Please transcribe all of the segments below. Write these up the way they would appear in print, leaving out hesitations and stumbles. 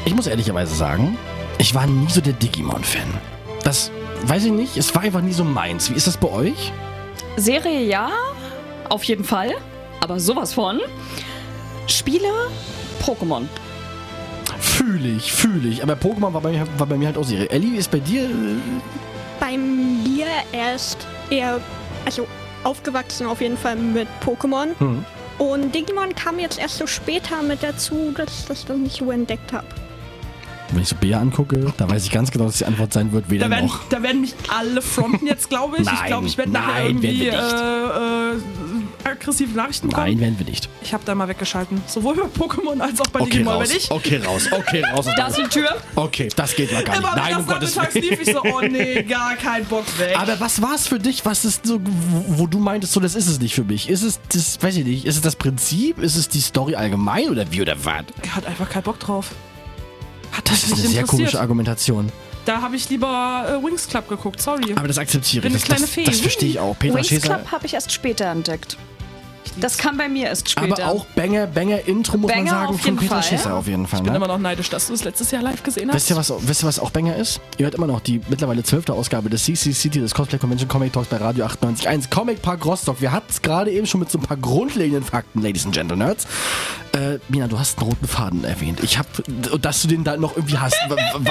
Ich muss ehrlicherweise sagen, ich war nie so der Digimon-Fan. Das, weiß ich nicht, es war einfach nie so meins. Wie ist das bei euch? Serie ja, auf jeden Fall. Aber sowas von. Spiele, Pokémon. Fühle ich. Aber Pokémon war bei mir halt auch Serie. Ellie, ist bei dir... Bei mir erst eher, also aufgewachsen auf jeden Fall mit Pokémon. Und Digimon kam jetzt erst so später mit dazu, dass ich das dann nicht so entdeckt habe. Wenn ich so Bea angucke, da weiß ich ganz genau, dass die Antwort sein wird, weder noch. Da werden mich alle fronten jetzt, glaube ich. Nein, ich glaube, ich werde nachher irgendwie aggressive Nachrichten bekommen. Nein, werden wir nicht. Ich habe da mal weggeschalten. Sowohl bei Pokémon als auch bei Okay, Digimon. raus. Wenn ich Okay, raus. Da ist die Tür. Okay, das geht mal gar nicht. immer Nein, um Gottes nachmittags Willen. lief, ich so, oh nee, gar kein Bock weg. Aber was war es für dich? Was ist so, wo du meintest, so, das ist es nicht für mich? Ist es das, weiß ich nicht, ist es das Prinzip? Ist es die Story allgemein oder wie oder was? Er hat einfach keinen Bock drauf. Das ist eine sehr komische Argumentation. Da habe ich lieber Wings Club geguckt, sorry. Aber das akzeptiere ich. Bin eine kleine Fee. Das verstehe ich auch. Petra Wings Schäfer. Club habe ich erst später entdeckt. Das kam bei mir erst später. Aber auch Banger-Intro, muss man Banger sagen, auf von jeden Petra Fall. Schäfer auf jeden Fall. Ich bin Ne? immer noch neidisch, dass du es letztes Jahr live gesehen hast. Wisst ihr, was auch Banger ist? Ihr hört immer noch die mittlerweile 12. Ausgabe des CC City, des Cosplay Convention Comic Talks bei Radio 98.1 Comic Park Rostock. Wir hatten es gerade eben schon mit so ein paar grundlegenden Fakten, Ladies and Gentle Nerds. Mina, du hast einen roten Faden erwähnt. Dass du den da noch irgendwie hast.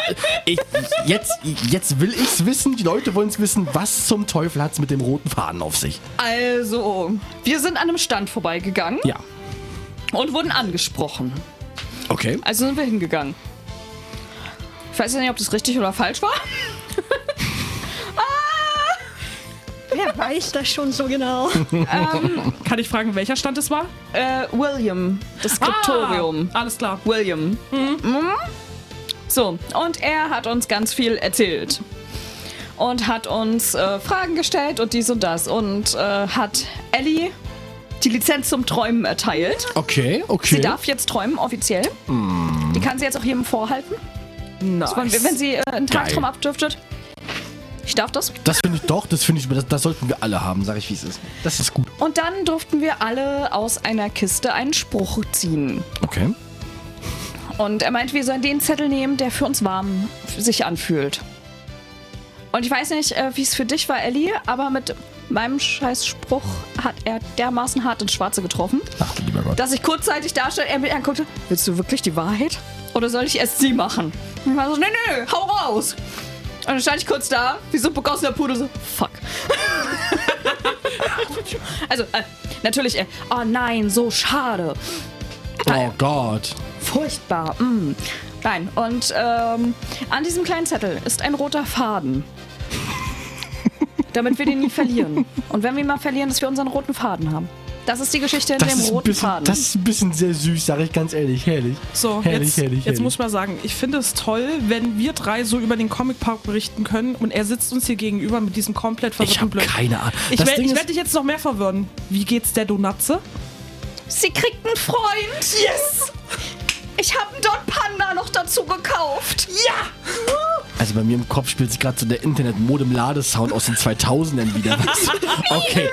Jetzt will ich's wissen, die Leute wollen es wissen, was zum Teufel hat's mit dem roten Faden auf sich? Also, wir sind an einem Stand vorbeigegangen Ja. und wurden angesprochen. Okay. Also sind wir hingegangen. Ich weiß ja nicht, ob das richtig oder falsch war. Wer weiß das schon so genau? Kann ich fragen, welcher Stand es war? William, das Skriptorium. Alles klar. William. So, und er hat uns ganz viel erzählt. Und hat uns Fragen gestellt und dies und das. Und hat Ellie die Lizenz zum Träumen erteilt. Okay. Sie darf jetzt träumen, offiziell. Die kann sie jetzt auch jedem vorhalten. Nice. Wenn sie einen Tagtraum Geil. abdürftet. Ich darf das. Das finde ich, das sollten wir alle haben, sage ich, wie es ist. Das ist gut. Und dann durften wir alle aus einer Kiste einen Spruch ziehen. Okay. Und er meint, wir sollen den Zettel nehmen, der für uns warm sich anfühlt. Und ich weiß nicht, wie es für dich war, Ellie, aber mit meinem Scheißspruch hat er dermaßen hart ins Schwarze getroffen, Ach du lieber Gott. dass ich kurzzeitig da stand, er mich anguckte, willst du wirklich die Wahrheit? Oder soll ich erst sie machen? Und ich war so, nee, hau raus! Und dann stand ich kurz da, wie so ein begossener Pudel, so, fuck. Also, natürlich, oh nein, so schade. Oh Gott. Furchtbar. Nein, und an diesem kleinen Zettel ist ein roter Faden. Damit wir den nie verlieren. Und wenn wir ihn mal verlieren, dass wir unseren roten Faden haben. Das ist die Geschichte hinter dem roten Faden. Das ist ein bisschen sehr süß, sage ich ganz ehrlich. Herrlich. So, herrlich. jetzt muss ich mal sagen, ich finde es toll, wenn wir drei so über den Comic Park berichten können und er sitzt uns hier gegenüber mit diesem komplett Ich verwirrten habe Blick. keine Ahnung. Ich werde dich jetzt noch mehr verwirren. Wie geht's der Donatze? Sie kriegt einen Freund. Yes! Ich habe einen Don Panda noch dazu gekauft. Ja! Also bei mir im Kopf spielt sich gerade so der Internet-Modem-Ladesound aus den 2000ern wieder. Okay.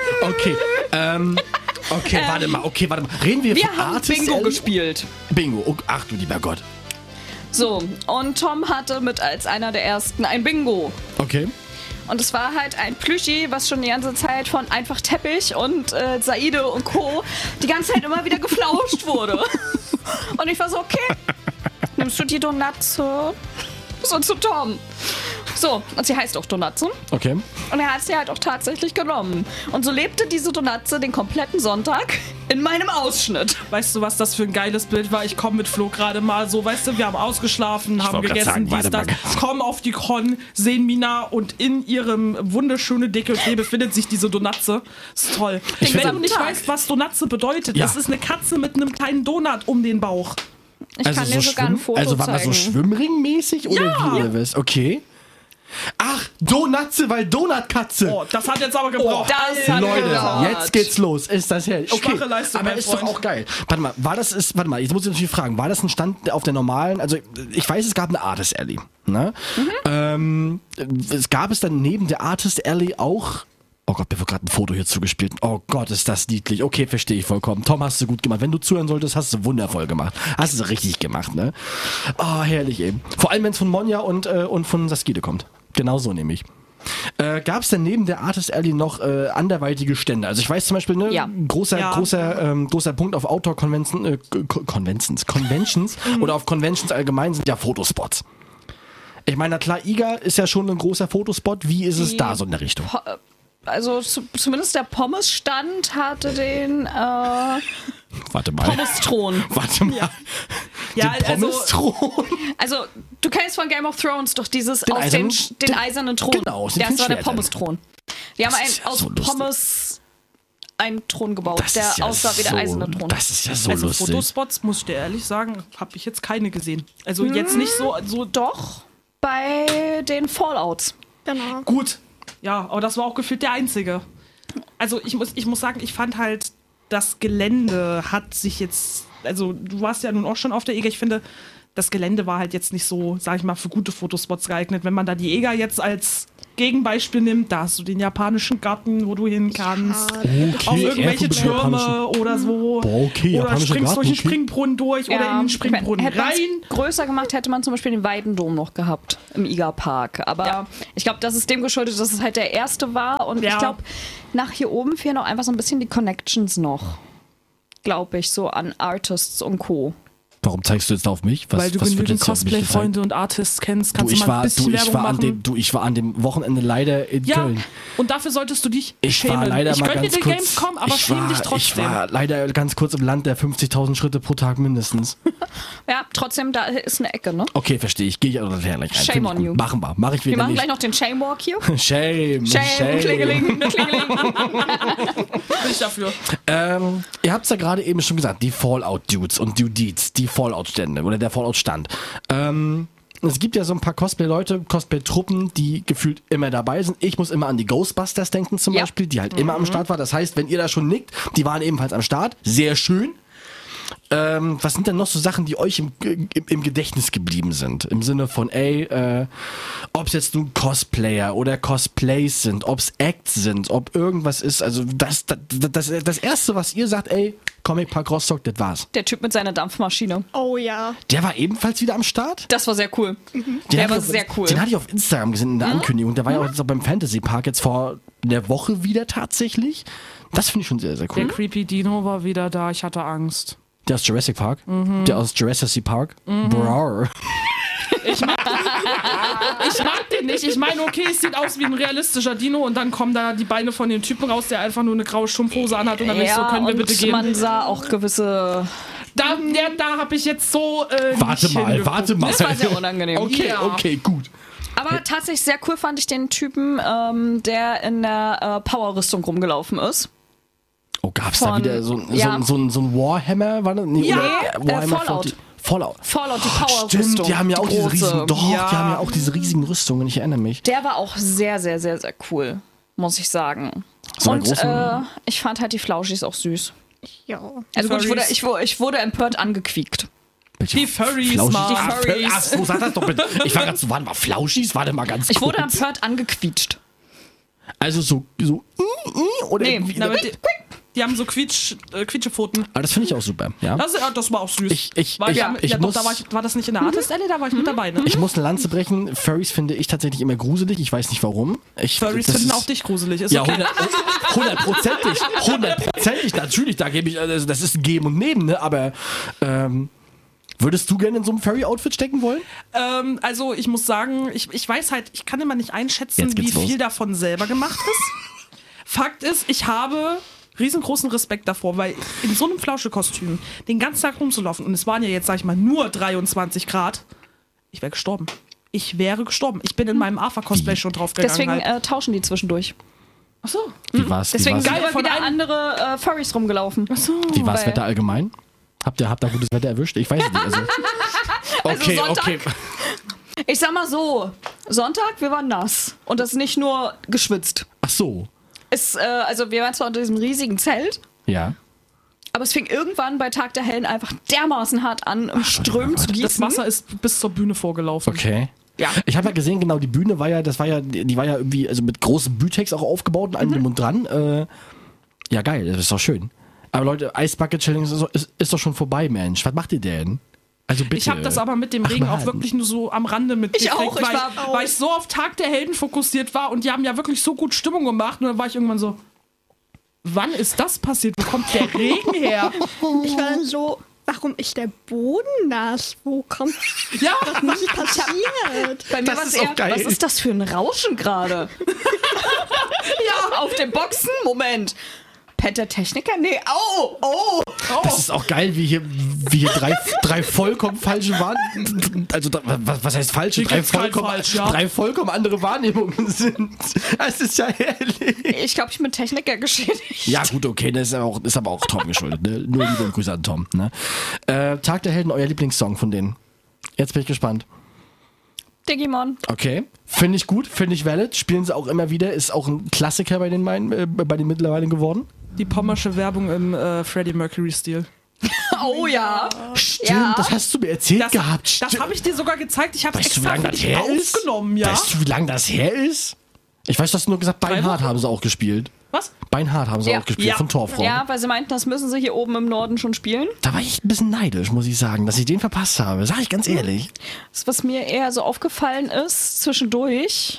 Warte mal. Reden wir Wir von haben Artist Bingo Alley? gespielt. Bingo. Oh, ach du lieber Gott. So, und Tom hatte mit als einer der ersten ein Bingo. Okay. Und es war halt ein Plüschi, was schon die ganze Zeit von Einfach Teppich und Saide und Co. die ganze Zeit immer wieder geflauscht wurde. Und ich war so, okay, nimmst du die Donatze? So zu Tom. So, und sie heißt auch Donatze. Okay. Und er hat sie halt auch tatsächlich genommen. Und so lebte diese Donatze den kompletten Sonntag in meinem Ausschnitt. Weißt du, was das für ein geiles Bild war? Ich komme mit Flo gerade mal so, weißt du, wir haben ausgeschlafen, haben wollte grad gegessen, sagen, dies, warte das, mal. kommen auf die Con, sehen Mina und in ihrem wunderschönen Dekolleté befindet sich diese Donatze. Das ist toll. Ich Wenn finde- du nicht weißt, was Donatze bedeutet, Ja. das ist eine Katze mit einem kleinen Donut um den Bauch. Ich kann dir sogar ein Foto also war man so zeigen. Schwimmringmäßig oder Ja. wie oder was? Okay. Ach, Donatze, weil Donutkatze. Oh, das hat jetzt aber gebraucht. Das hat Leute, gedauert. jetzt geht's los. Ist das herrlich? Okay, Schwache Leistung, aber mein ist doch Freund. auch geil. Warte mal, jetzt muss ich natürlich fragen, war das ein Stand auf der normalen, also ich weiß, es gab eine Artist Alley, ne? Gab es dann neben der Artist Alley auch Oh Gott, mir wird gerade ein Foto hier zugespielt. Oh Gott, ist das niedlich. Okay, verstehe ich vollkommen. Tom, hast du gut gemacht. Wenn du zuhören solltest, hast du wundervoll gemacht. Hast du richtig gemacht, ne? Oh, herrlich eben. Vor allem, wenn es von Monja und von Saskide kommt. Genau so nämlich. Gab es denn neben der Artist Alley noch anderweitige Stände? Also ich weiß zum Beispiel, ne, großer Punkt auf Conventions oder auf Conventions allgemein sind ja Fotospots. Ich meine, na klar, IGA ist ja schon ein großer Fotospot. Wie ist es da so in der Richtung? Also zumindest der Pommes-Stand hatte den Warte mal. Pommes-Thron. Warte mal. Ja, den Pommes-Thron? Also, du kennst von Game of Thrones doch dieses Den eisernen Thron. Genau, das war der Schwertern. Pommes-Thron. Die haben aus so lustig. Pommes einen Thron gebaut, Das der ist ja aussah wie der eiserne Thron. Das ist ja so Also lustig. Fotospots, muss ich dir ehrlich sagen, habe ich jetzt keine gesehen. Also jetzt nicht so Doch, bei den Fallouts. Genau. gut. Ja, aber das war auch gefühlt der einzige. Also ich muss sagen, ich fand halt, das Gelände hat sich jetzt, also du warst ja nun auch schon auf der EGA, ich finde, das Gelände war halt jetzt nicht so, sag ich mal, für gute Fotospots geeignet. Wenn man da die EGA jetzt als Gegenbeispiel nimmt, da hast du den japanischen Garten, wo du hin kannst. Auf irgendwelche Türme oder so. Boah, okay, oder japanischer springst Garten, durch den okay. Springbrunnen durch oder in den Springbrunnen hätte man's rein. größer gemacht, hätte man zum Beispiel den Weidendom noch gehabt im IGA-Park. Aber ich glaube, das ist dem geschuldet, dass es halt der erste war. Und ich glaube, nach hier oben fehlen auch einfach so ein bisschen die Connections glaube ich, so an Artists und Co. Warum zeigst du jetzt auf mich? Weil du wird genügend jetzt auf mich gezeigt? Cosplay-Freunde und Artists kennst, kannst du mal ein bisschen Werbung machen. Ich war an dem Wochenende leider in Ja, Köln. und dafür solltest du dich Ich schämen. war leider ich mal gönne ganz dir kurz. Gamescom, aber schäm dich trotzdem. Ich war leider ganz kurz im Land der 50.000 Schritte pro Tag mindestens. Ja, trotzdem, da ist eine Ecke, ne? Okay, verstehe ich. Gehe ich auch nachher gleich rein. Shame Find ich on gut. you. Machen wir. Mach ich wieder Wir machen nicht. gleich noch den Shamewalk hier. Shame. Klingeling, Klingeling. Bin ich dafür. Ihr habt es ja gerade eben schon gesagt, die Fallout-Dudes und Dudeets, die Fallout-Stände oder der Fallout-Stand. Es gibt ja so ein paar Cosplay-Leute, Cosplay-Truppen, die gefühlt immer dabei sind. Ich muss immer an die Ghostbusters denken zum Beispiel, die halt immer am Start war. Das heißt, wenn ihr da schon nickt, die waren ebenfalls am Start. Sehr schön. Was sind denn noch so Sachen, die euch im Gedächtnis geblieben sind? Im Sinne von, ob es jetzt nun Cosplayer oder Cosplays sind, ob es Acts sind, ob irgendwas ist. Also das Erste, was ihr sagt, Comic Park Rostock, das war's. Der Typ mit seiner Dampfmaschine. Oh ja. Der war ebenfalls wieder am Start? Das war sehr cool. Der war sehr cool. Den hatte ich auf Instagram gesehen in der Ankündigung. Der war ja auch jetzt auch beim Fantasy Park jetzt vor einer Woche wieder tatsächlich. Das finde ich schon sehr, sehr cool. Der Creepy Dino war wieder da, ich hatte Angst. Der aus Jurassic Park? Der aus Jurassic Park? Brar. Ich mag den nicht. Ich meine, okay, es sieht aus wie ein realistischer Dino und dann kommen da die Beine von dem Typen raus, der einfach nur eine graue Strumpfhose anhat und dann bin ich so, können wir bitte gehen. Man sah auch gewisse... Da habe ich jetzt so Warte mal. Das war sehr unangenehm. Okay, gut. Aber tatsächlich sehr cool fand ich den Typen, der in der Power-Rüstung rumgelaufen ist. Oh, gab's da wieder so ein Warhammer? War das? Nee, Ja, oder Warhammer Fallout. Fallout, die Power-Rüstung. Stimmt, die haben ja auch diese Große. riesigen, die haben ja auch diese riesigen Rüstungen, ich erinnere mich. Der war auch sehr, sehr, sehr, sehr cool, muss ich sagen. So einen Und großen- ich fand halt die Flauschis auch süß. Ja. Also gut, Furries. ich wurde empört angequiekt. Die Furries, Flauschis? Mann. Ach, Furries. Ach so, sag das doch bitte. Ich war gerade so, warte mal, Flauschis? Warte mal ganz Ich kurz. wurde empört angequietscht. Also so oder Nee, irgendwie. Na, die haben so Quietschepfoten. Aber das finde ich auch super, ja. Das war auch süß. War das nicht in der Artist Alley? Da war ich mit dabei, ne? Ich muss eine Lanze brechen. Furries finde ich tatsächlich immer gruselig. Ich weiß nicht warum. Furries finden auch dich gruselig. Ist Ja, okay. 100%. Natürlich, da gebe ich, also das ist ein Geben und Nehmen, ne? Aber würdest du gerne in so einem Furry-Outfit stecken wollen? Also ich muss sagen, ich weiß halt, ich kann immer nicht einschätzen, Jetzt wie geht's viel los. davon selber gemacht ist. Fakt ist, ich habe riesengroßen Respekt davor, weil in so einem Flauschekostüm den ganzen Tag rumzulaufen, und es waren ja jetzt, sag ich mal, nur 23 Grad, ich wäre gestorben. Ich bin in meinem AFA-Cosplay schon draufgegangen. Deswegen halt. tauschen die zwischendurch. Achso. Wie war's? Deswegen sind Geil, immer von wieder einem- andere Furries rumgelaufen. Wie war's weil- Wetter allgemein? Habt ihr gutes Wetter erwischt? Ich weiß es nicht. Also, okay, Sonntag- okay. Ich sag mal so, Sonntag, wir waren nass. Und das nicht nur geschwitzt. Ach so. Also wir waren zwar unter diesem riesigen Zelt, Ja. aber es fing irgendwann bei Tag der Hellen einfach dermaßen hart an, im Strömen zu Das gießen. Wasser ist bis zur Bühne vorgelaufen. Okay. Ja. Ich habe ja gesehen, genau, die Bühne war ja, die war ja irgendwie, also mit großem Bütex auch aufgebaut und allem drum und dran. Ja, geil, das ist doch schön. Aber Leute, Ice Bucket Challenge ist doch schon vorbei, Mensch. Was macht ihr denn? Also bitte. Ich habe das aber mit dem Regen auch wirklich nur so am Rande mitgekriegt, Ich auch, weil ich so auf Tag der Helden fokussiert war und die haben ja wirklich so gut Stimmung gemacht und dann war ich irgendwann so, wann ist das passiert? Wo kommt der Regen her? Ich war dann so, warum ist der Boden nass? Wo kommt Ja, das nicht passiert? Bei mir Das war es ist auch eher, geil. was ist das für ein Rauschen gerade? Ja, auf den Boxen? Moment. Pennt der Techniker? Nee, oh. Das ist auch geil, wie hier drei vollkommen falsche Wahrnehmungen. Also, was heißt falsche? Hier gibt's kein falsch, ja. Drei vollkommen andere Wahrnehmungen sind. Es ist ja herrlich. Ich glaube, ich bin Techniker geschädigt. Ja, gut, okay, das ist aber auch Tom geschuldet. Ne? Nur Liebe und Grüße an Tom. Ne? Tag der Helden, euer Lieblingssong von denen. Jetzt bin ich gespannt. Digimon. Okay, finde ich gut, finde ich valid. Spielen sie auch immer wieder, ist auch ein Klassiker bei den mittlerweile geworden. die pommersche Werbung im Freddie Mercury-Stil. Oh ja. Stimmt, Ja. das hast du mir erzählt gehabt. Das habe ich dir sogar gezeigt. Ich habe es Weißt du, wie extra lange für das dich her ist? aufgenommen, ja. Weißt du, wie lange das her ist? Ich weiß, du hast nur gesagt, Beinhard Wochen? haben sie auch gespielt. Was? Beinhard haben sie Ja. auch gespielt, Ja. von Torfrauen. Ja, weil sie meinten, das müssen sie hier oben im Norden schon spielen. Da war ich echt ein bisschen neidisch, muss ich sagen, dass ich den verpasst habe. Sag ich ganz ehrlich. Das, was mir eher so aufgefallen ist zwischendurch,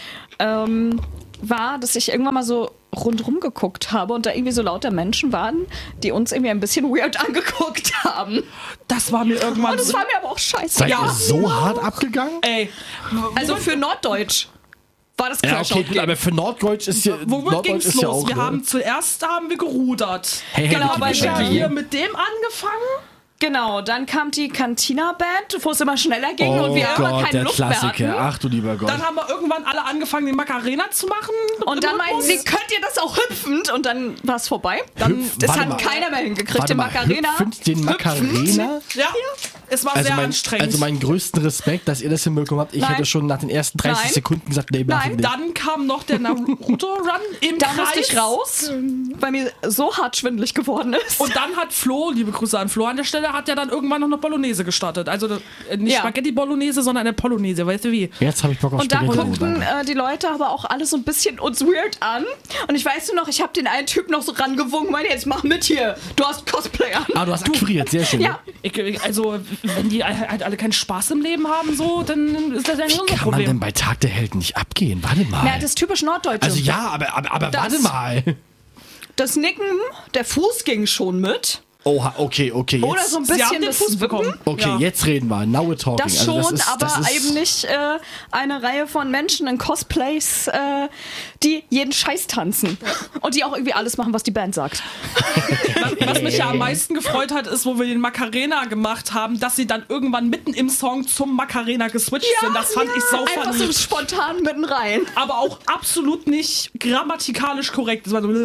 war, dass ich irgendwann mal so rundrum geguckt habe und da irgendwie so lauter Menschen waren, die uns irgendwie ein bisschen weird angeguckt haben. Das war mir irgendwann Und das war mir aber auch scheiße. Seid Ja. ihr so hart abgegangen? Ey, Also für Norddeutsch war das Ja, Crash okay, gut, aber für Norddeutsch ist ja, womit Norddeutsch ging's ist los? ja auch, Wir ne? haben zuerst gerudert. Hey, Genau, Vicky, bei Vicky. Ja, Vicky. hier mit dem angefangen. Genau, dann kam die Cantina-Band, wo es immer schneller ging und wir immer Gott, keine der Luft mehr Klassiker. hatten. Ach du lieber Gott. Dann haben wir irgendwann alle angefangen, den Macarena zu machen. Und dann meinten sie, könnt ihr das auch hüpfend? Und dann war es vorbei. Dann, das Warte hat mal. keiner mehr hingekriegt, Warte den mal, Macarena. hüpfend den Macarena? Ja, es war Also, sehr anstrengend. also meinen größten Respekt, dass ihr das hinbekommen habt. Ich Nein. hätte schon nach den ersten 30 Nein. Sekunden gesagt, nee, mach ich Nein. nicht. Dann kam noch der Naruto-Run im Da Kreis. musste ich raus, weil mir so hart schwindelig geworden ist. Und dann hat Flo, liebe Grüße an Flo an der Stelle, hat ja dann irgendwann noch eine Bolognese gestartet. Also nicht Ja. Spaghetti Bolognese, sondern eine Polognese, weißt du wie? Jetzt habe ich Bock auf Und da Spaghetti. guckten die Leute aber auch alle so ein bisschen uns weird an. Und ich weiß nur noch, ich habe den einen Typ noch so rangewunken, meinte, jetzt mach mit hier. Du hast Cosplay an. Ah, du hast akquiriert, sehr schön. Ja, Also, wenn die halt alle keinen Spaß im Leben haben, so, dann ist das ja nicht Wie unser kann man denn Problem. bei Tag der Helden nicht abgehen? Warte mal. na, das ist typisch Norddeutsche. also ja, aber Das- warte mal. Das Nicken, der Fuß ging schon mit. Oha, okay, jetzt. Oder so ein Sie haben bisschen den das Fuß Wippen. bekommen. Okay, Ja. jetzt reden wir. Now we're talking. Das schon, Also aber das ist, eben nicht eine Reihe von Menschen in Cosplays, die jeden Scheiß tanzen. Und die auch irgendwie alles machen, was die Band sagt. Was mich ja am meisten gefreut hat, ist, wo wir den Macarena gemacht haben, dass sie dann irgendwann mitten im Song zum Macarena geswitcht sind. Das fand ich sau Einfach so funny. spontan mitten rein. Aber auch absolut nicht grammatikalisch korrekt. Das war so.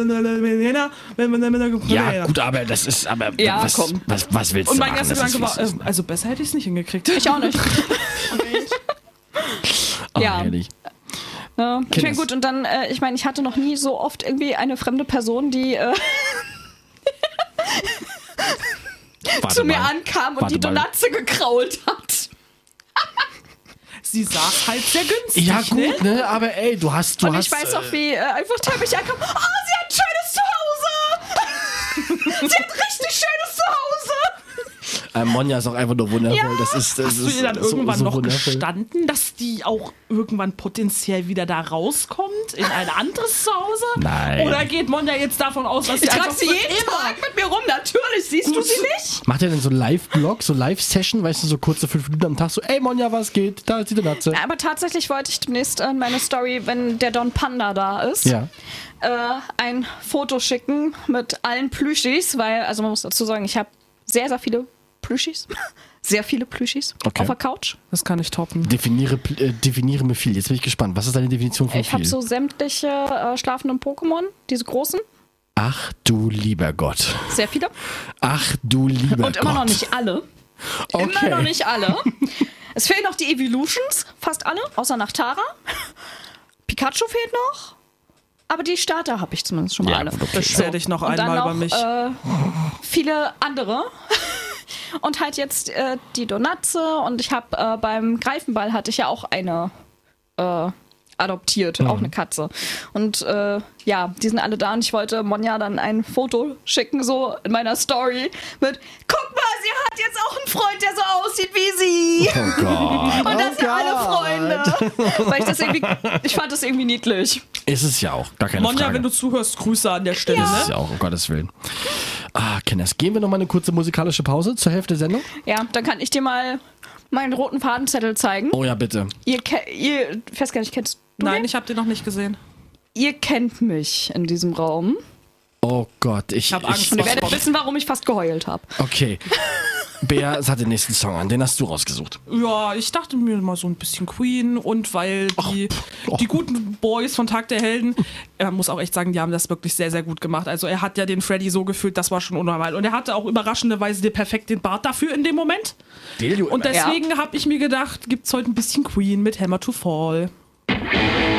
Ja, gut, aber das ist. Aber Ja, was, komm. was willst Und du mein machen? erster Das ist, Gedanke wie es war, ist. also besser hätte ich es nicht hingekriegt. Ich auch nicht. Oh, ja. herrlich. Ja, ich meine, es. gut, und dann, ich meine, ich hatte noch nie so oft irgendwie eine fremde Person, die Warte zu mir mal. ankam und Warte die mal. Donatze gekrault hat. Sie saß halt sehr günstig. Ja, gut, ne? Aber ey, du hast. Und ich weiß auch, wie einfach Teppich ankam. Oh, sie hat ein schönes Zuhause! Sie hat richtig schönes Zuhause! Monja ist auch einfach nur wundervoll. Ja. Das ist, Hast du ihr dann irgendwann so noch wundervoll. gestanden, dass die auch irgendwann potenziell wieder da rauskommt in ein anderes Zuhause? Nein. Oder geht Monja jetzt davon aus, dass sie Ich trage einfach sie für jeden immer- Tag mit mir rum. Natürlich, siehst du sie nicht? Macht ihr denn so Live-Blog, so Live-Session, weißt du, so kurze 5 Minuten am Tag, so, ey Monja, was geht? Da ist die Donatze. Aber tatsächlich wollte ich demnächst in meine Story, wenn der Don Panda da ist, Ja. ein Foto schicken mit allen Plüschis, weil, also man muss dazu sagen, ich habe sehr, sehr viele Plüschis. Sehr viele Plüschis Okay. auf der Couch. Das kann ich toppen. Definiere mir viel. Jetzt bin ich gespannt. Was ist deine Definition von Ich viel? habe so sämtliche schlafenden Pokémon, diese großen, Ach du lieber Gott. sehr viele. Ach du lieber Gott. Und immer noch nicht alle. Okay. Immer noch nicht alle. Es fehlen noch die Evolutions, fast alle, außer Nachtara. Pikachu fehlt noch. Aber die Starter habe ich zumindest schon mal Ja, alle. gut, okay. Beschwer dich noch Und dann einmal noch, über mich. viele andere. Und halt jetzt die Donatze und ich habe beim Greifenball hatte ich ja auch eine adoptiert, auch eine Katze. Und die sind alle da und ich wollte Monja dann ein Foto schicken, so in meiner Story mit, guck mal, sie hat jetzt auch einen Freund, der so aussieht wie sie. Oh Gott. Und das sind alle Freunde. Weil ich fand das irgendwie niedlich. Ist es ja auch, gar keine Monja, Frage. wenn du zuhörst, Grüße an der Stelle. Ist es Ne? ja auch, um Gottes Willen. Kenners, gehen wir noch mal eine kurze musikalische Pause zur Hälfte der Sendung? Ja, dann kann ich dir mal meinen roten Fadenzettel zeigen. Oh ja, bitte. Ich weiß gar nicht, kennst du Nein, den? ich habe den noch nicht gesehen. Ihr kennt mich in diesem Raum. Oh Gott, ich hab Angst. Und ihr werdet wissen, warum ich fast geheult habe. Okay. Bea, sag den nächsten Song an, den hast du rausgesucht. Ja, ich dachte mir mal so ein bisschen Queen und weil die guten Boys von Tag der Helden, man muss auch echt sagen, die haben das wirklich sehr, sehr gut gemacht. Also er hat ja den Freddy so gefühlt, das war schon unnormal. Und er hatte auch überraschenderweise perfekt den Bart dafür in dem Moment. Und deswegen habe ich mir gedacht, gibt's heute ein bisschen Queen mit Hammer to Fall.